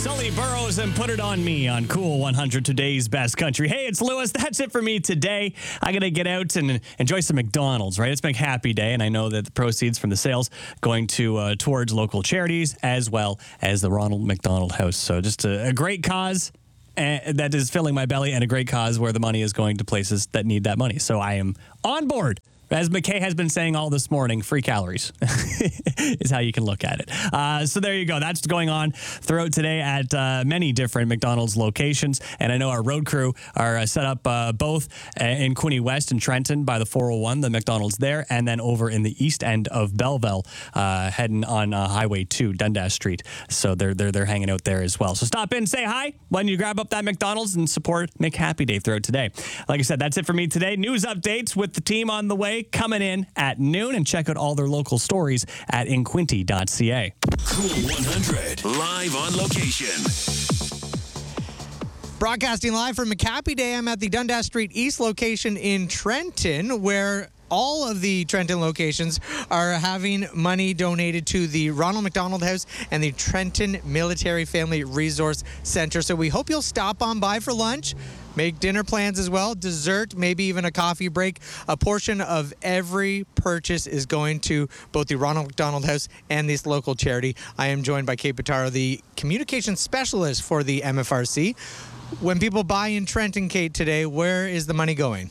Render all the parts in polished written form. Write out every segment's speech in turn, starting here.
Sully Burrows and Put It On Me on Cool 100, today's best country. Hey, it's Lewis. That's it for me today. I'm going to get out and enjoy some McDonald's, right? It's McHappy Day, and I know that the proceeds from the sales going to towards local charities as well as the Ronald McDonald House. So just a great cause that is filling my belly, and a great cause where the money is going to places that need that money. So I am on board. As McKay has been saying all this morning, free calories is how you can look at it. So there you go. That's going on throughout today at many different McDonald's locations. And I know our road crew are set up both in Quinte West and Trenton by the 401, the McDonald's there, and then over in the east end of Belleville, heading on Highway 2, Dundas Street. So they're hanging out there as well. So stop in, say hi when you grab up that McDonald's and support McHappy Day throughout today. Like I said, that's it for me today. News updates with the team on the way, coming in at noon, and check out all their local stories at inquinte.ca. Cool 100, live on location. Broadcasting live from McHappy Day, I'm at the Dundas Street East location in Trenton, where all of the Trenton locations are having money donated to the Ronald McDonald House and the Trenton Military Family Resource Center. So we hope you'll stop on by for lunch. Make dinner plans as well, dessert, maybe even a coffee break. A portion of every purchase is going to both the Ronald McDonald House and this local charity. I am joined by Kate Pitaro, the communications specialist for the MFRC. When people buy in Trenton, Kate, today, where is the money going?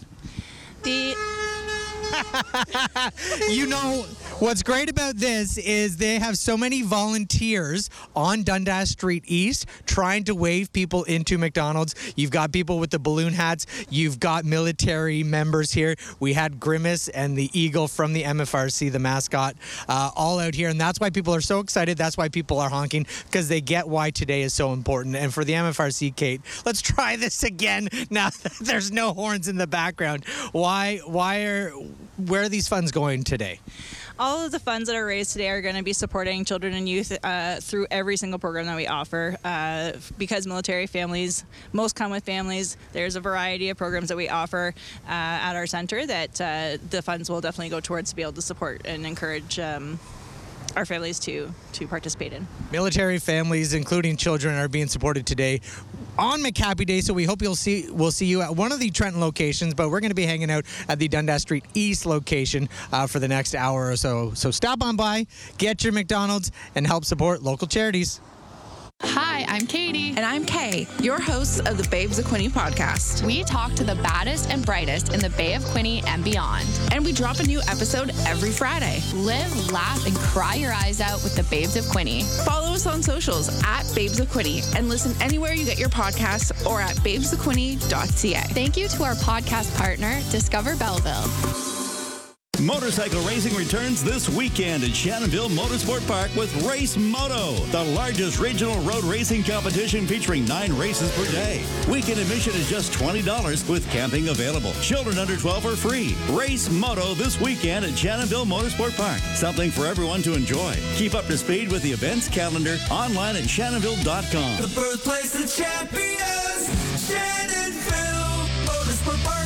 You know, what's great about this is they have so many volunteers on Dundas Street East trying to wave people into McDonald's. You've got people with the balloon hats. You've got military members here. We had Grimace and the Eagle from the MFRC, the mascot, all out here. And that's why people are so excited. That's why people are honking, because they get why today is so important. And for the MFRC, Kate, let's try this again now that there's no horns in the background. Where are these funds going today? All of the funds that are raised today are going to be supporting children and youth through every single program that we offer. Because military families, most come with families, there's a variety of programs that we offer at our center that the funds will definitely go towards to be able to support and encourage our families to participate in. Military families, including children, are being supported today on McHappy Day, so we hope we'll see you at one of the Trenton locations, but we're going to be hanging out at the Dundas Street East location for the next hour or so. So stop on by, get your McDonald's, and help support local charities. Hi, I'm Katie. And I'm Kay, your hosts of the Babes of Quinte podcast. We talk to the baddest and brightest in the Bay of Quinte and beyond. And we drop a new episode every Friday. Live, laugh, and cry your eyes out with the Babes of Quinte. Follow us on socials at Babes of Quinte and listen anywhere you get your podcasts or at babesofquinte.ca. Thank you to our podcast partner, Discover Belleville. Motorcycle racing returns this weekend at Shannonville Motorsport Park with Race Moto, the largest regional road racing competition featuring 9 races per day. Weekend admission is just $20 with camping available. Children under 12 are free. Race Moto this weekend at Shannonville Motorsport Park. Something for everyone to enjoy. Keep up to speed with the events calendar online at shannonville.com. The birthplace of champions, Shannonville Motorsport Park.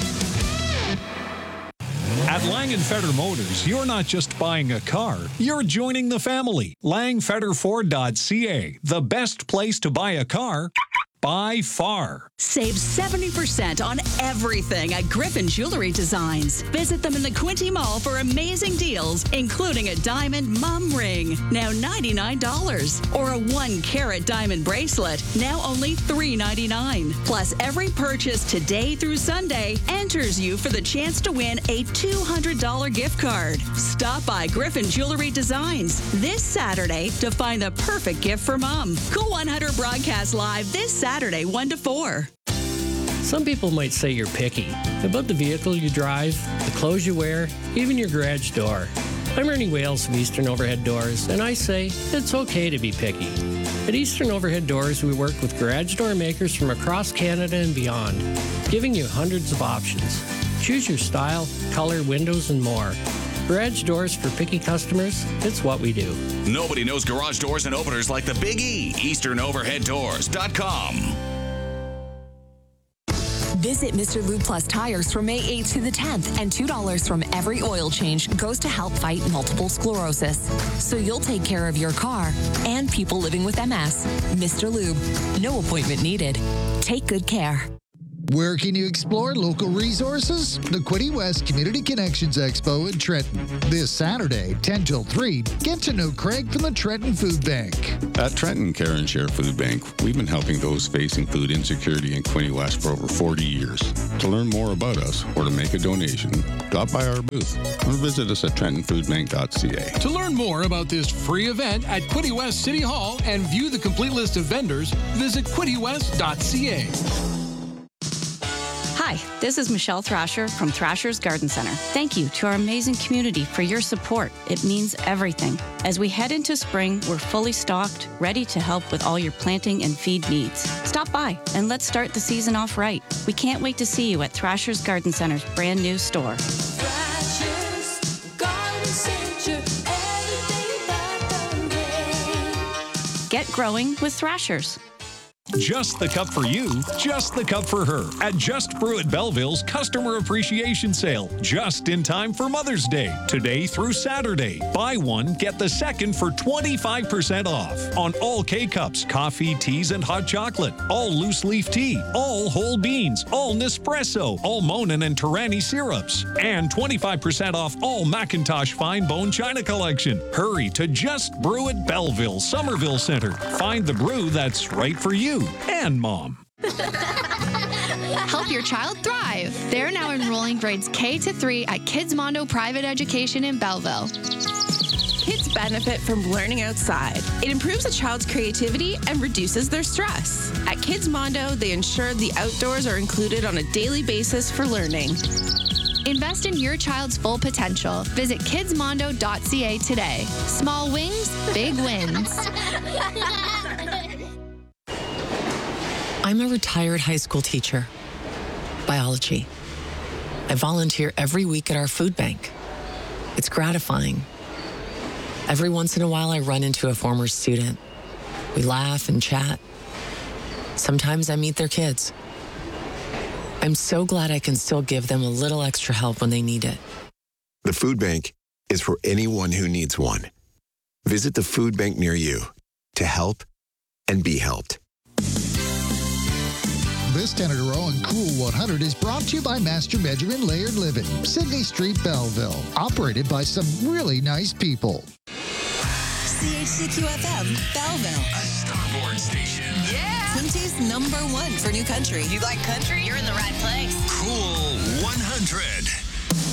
At Langenfetter Motors, you're not just buying a car, you're joining the family. LangfetterFord.ca, the best place to buy a car by far. Save 70% on everything at Griffin Jewelry Designs. Visit them in the Quinte Mall for amazing deals, including a diamond mum ring, now $99, or a 1-carat diamond bracelet, now only $3.99. Plus, every purchase today through Sunday enters you for the chance to win a $200 gift card. Stop by Griffin Jewelry Designs this Saturday to find the perfect gift for mom. Cool 100 broadcast live this Saturday, 1 to 4. Some people might say you're picky about the vehicle you drive, the clothes you wear, even your garage door. I'm Ernie Wales of Eastern Overhead Doors, and I say it's okay to be picky. At Eastern Overhead Doors, we work with garage door makers from across Canada and beyond, giving you hundreds of options. Choose your style, color, windows, and more. Garage doors for picky customers, it's what we do. Nobody knows garage doors and openers like the Big E. EasternOverheadDoors.com. Visit Mr. Lube Plus Tires from May 8th to the 10th, and $2 from every oil change goes to help fight multiple sclerosis. So you'll take care of your car and people living with MS. Mr. Lube, no appointment needed. Take good care. Where can you explore local resources? The Quinte West Community Connections Expo in Trenton. This Saturday, 10 till 3, get to know Craig from the Trenton Food Bank. At Trenton Care and Share Food Bank, we've been helping those facing food insecurity in Quinte West for over 40 years. To learn more about us or to make a donation, stop by our booth or visit us at trentonfoodbank.ca. To learn more about this free event at Quinte West City Hall and view the complete list of vendors, visit quintewest.ca. Hi, this is Michelle Thrasher from Thrasher's Garden Center. Thank you to our amazing community for your support. It means everything. As we head into spring, we're fully stocked, ready to help with all your planting and feed needs. Stop by and let's start the season off right. We can't wait to see you at Thrasher's Garden Center's brand new store. Thrasher's Garden Center, everything but the rain. Get growing with Thrasher's. Just the cup for you, just the cup for her. At Just Brew at Belleville's Customer Appreciation Sale. Just in time for Mother's Day. Today through Saturday. Buy one, get the second for 25% off. On all K-Cups, coffee, teas, and hot chocolate. All loose leaf tea. All whole beans. All Nespresso. All Monin and Torani syrups. And 25% off all Macintosh Fine Bone China Collection. Hurry to Just Brew at Belleville, Somerville Center. Find the brew that's right for you and Mom. Help your child thrive. They're now enrolling grades K to 3 at Kids Mondo Private Education in Belleville. Kids benefit from learning outside. It improves a child's creativity and reduces their stress. At Kids Mondo, they ensure the outdoors are included on a daily basis for learning. Invest in your child's full potential. Visit kidsmondo.ca today. Small wings, big wins. I'm a retired high school teacher. Biology. I volunteer every week at our food bank. It's gratifying. Every once in a while, I run into a former student. We laugh and chat. Sometimes I meet their kids. I'm so glad I can still give them a little extra help when they need it. The food bank is for anyone who needs one. Visit the food bank near you to help and be helped. This 10 in a row on Cool 100 is brought to you by Master Bedroom and Layered Living, Sydney Street, Belleville. Operated by some really nice people. CHCQ-FM, Belleville. A Starboard station. Yeah! Quinte's #1 for new country. You like country? You're in the right place. Cool 100.